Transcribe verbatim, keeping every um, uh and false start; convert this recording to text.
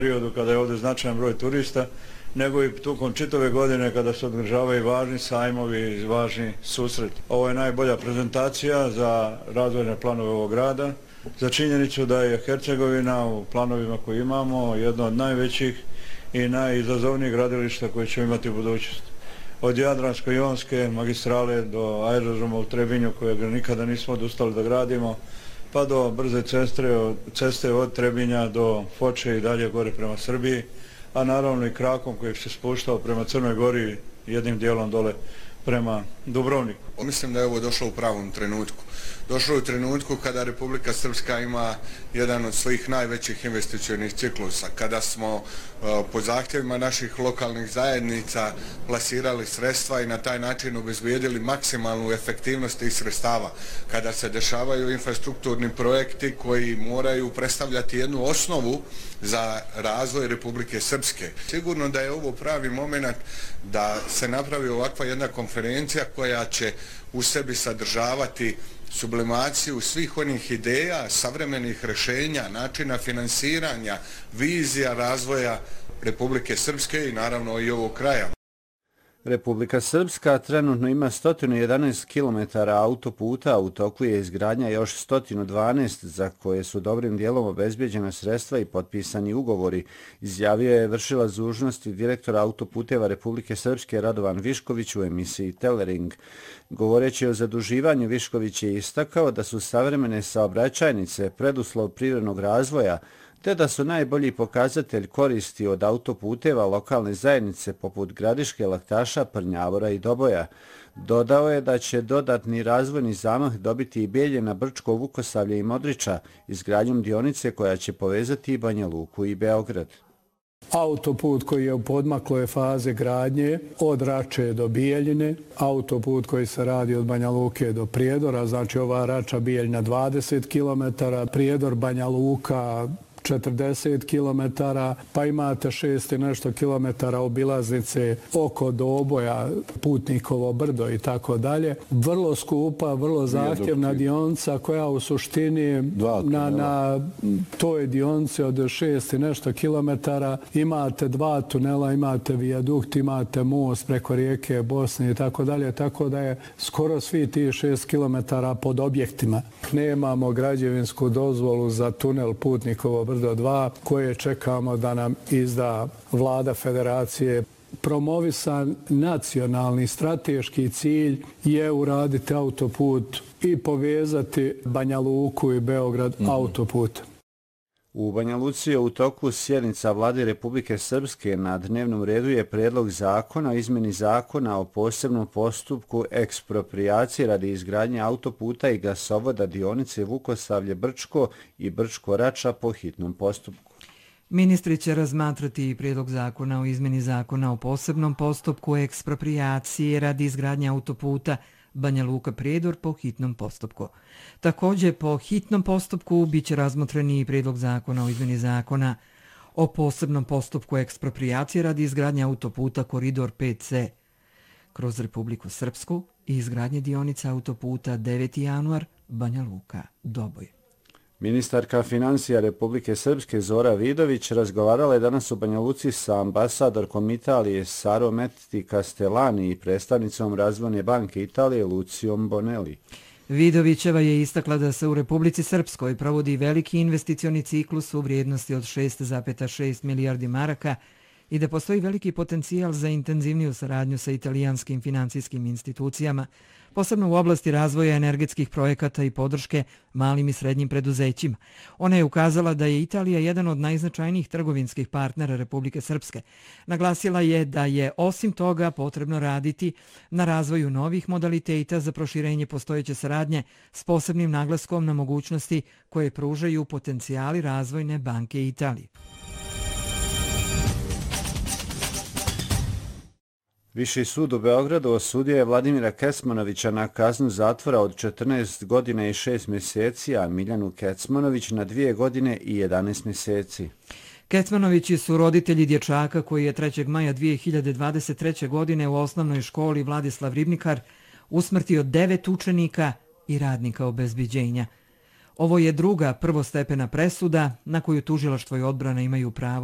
periodu kada je ovdje značajan broj turista, nego i tokom čitave godine kada se održavaju važni sajmovi i važni susreti. Ovo je najbolja prezentacija za razvojne planove ovog grada, za činjenicu da je Hercegovina u planovima koje imamo jedno od najvećih i najizazovnijih gradilišta koje ćemo imati u budućnosti. Od Jadransko-jonske magistrale do aerodroma u Trebinju kojeg nikada nismo odustali da gradimo, pa do brze ceste, ceste od Trebinja do Foče i dalje gore prema Srbiji, a naravno i krakom koji se spuštao prema Crnoj Gori jednim dijelom dole prema Dubrovniku. Mislim da je ovo došlo u pravom trenutku. Došlo u trenutku kada Republika Srpska ima jedan od svojih najvećih investicionih ciklusa, kada smo uh, po zahtjevima naših lokalnih zajednica plasirali sredstva i na taj način obezbijedili maksimalnu efektivnost tih sredstava, kada se dešavaju infrastrukturni projekti koji moraju predstavljati jednu osnovu za razvoj Republike Srpske. Sigurno da je ovo pravi moment da se napravi ovakva jedna konferencija koja će u sebi sadržavati sublimaciju svih onih ideja, savremenih rješenja, načina finansiranja, vizija razvoja Republike Srpske i naravno i ovog kraja. Republika Srpska trenutno ima sto jedanaest kilometara autoputa, u toku je izgradnja još sto dvanaest za koje su dobrim dijelom obezbijeđena sredstva i potpisani ugovori, izjavio je vršilac dužnosti direktora autoputeva Republike Srpske Radovan Višković u emisiji Telering. Govoreći o zaduživanju, Višković je istakao da su savremene saobraćajnice preduslov privrednog razvoja, te da su najbolji pokazatelj koristi od autoputeva lokalne zajednice poput Gradiške, Laktaša, Prnjavora i Doboja. Dodao je da će dodatni razvojni zamah dobiti i Bijeljina, Brčko, Vukosavlje i Modriča izgradnjom dionice koja će povezati Banja Luku i Beograd. Autoput koji je u podmakloj faze gradnje od Rače do Bijeljine, autoput koji se radi od Banja Luke do Prijedora, znači ova Rača Bijeljina dvadeset kilometara, Prijedor Banja Luka četrdeset kilometara, pa imate šest i nešto kilometara obilaznice oko Doboja, Putnikovo brdo i tako dalje. Vrlo skupa, vrlo zahtjevna dionica koja u suštini na, na toj dionici od šest i nešto kilometara imate dva tunela, imate vijadukt, imate most preko rijeke Bosne i tako dalje, tako da je skoro svi ti šest kilometara pod objektima. Nemamo građevinsku dozvolu za tunel Putnikovo brdo dva koje čekamo da nam izda Vlada Federacije. Promovisan nacionalni strateški cilj je uraditi autoput i povezati Banja Luku i Beograd mm-hmm. autoput. U Banja Luci je u toku sjednica Vlade Republike Srpske. Na dnevnom redu je predlog zakona o izmjeni zakona o posebnom postupku eksproprijacije radi izgradnje autoputa i gasovoda dionice Vukosavlje-Brčko i Brčko-Rača po hitnom postupku. Ministri će razmatrati i prijedlog zakona o izmjeni zakona o posebnom postupku eksproprijacije radi izgradnje autoputa Banja Luka-Prijedor po hitnom postupku. Također po hitnom postupku bit će razmotreni i prijedlog zakona o izmjeni zakona o posebnom postupku eksproprijacije radi izgradnje autoputa Koridor pet ce kroz Republiku Srpsku i izgradnje dionica autoputa deveti januar Banja Luka-Doboj. Ministarka financija Republike Srpske Zora Vidović razgovarala je danas u Banja Luci sa ambasadorkom Italije Sarom Eti Castellani i predstavnicom Razvojne banke Italije Lucijom Bonelli. Vidovićeva je istakla da se u Republici Srpskoj provodi veliki investicioni ciklus u vrijednosti od šest zarez šest milijardi maraka i da postoji veliki potencijal za intenzivniju saradnju sa italijanskim financijskim institucijama, posebno u oblasti razvoja energetskih projekata i podrške malim i srednjim preduzećima. Ona je ukazala da je Italija jedan od najznačajnijih trgovinskih partnera Republike Srpske. Naglasila je da je osim toga potrebno raditi na razvoju novih modaliteta za proširenje postojeće saradnje s posebnim naglaskom na mogućnosti koje pružaju potencijali Razvojne banke Italije. Viši sud u Beogradu osudio je Vladimira Kecmanovića na kaznu zatvora od četrnaest godina i šest mjeseci, a Miljanu Kecmanović na dvije godine i jedanaest mjeseci. Kecmanovići su roditelji dječaka koji je trećeg maja dvije hiljade dvadeset treće. godine u osnovnoj školi Vladislav Ribnikar usmrtio devet učenika i radnika obezbeđenja. Ovo je druga prvostepena presuda na koju tužilaštvo i odbrana imaju pravo